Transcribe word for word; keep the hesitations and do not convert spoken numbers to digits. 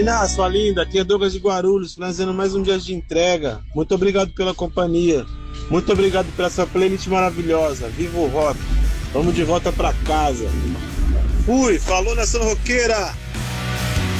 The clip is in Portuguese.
Nina, sua linda, aqui é Douglas de Guarulhos, fazendo mais um dia de entrega. Muito obrigado pela companhia. Muito obrigado pela sua playlist maravilhosa. Viva o rock. Vamos de volta pra casa. Fui, falou nação roqueira.